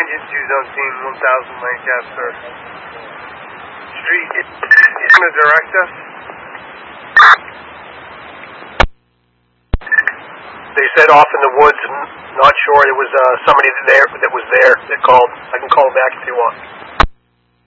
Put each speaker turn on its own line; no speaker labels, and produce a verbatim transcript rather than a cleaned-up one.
get to zone team one thousand Lancaster Street. You're going to direct us?
They said off in the woods. I'm not sure. There was uh, somebody there that was there that called. I can call back if you want.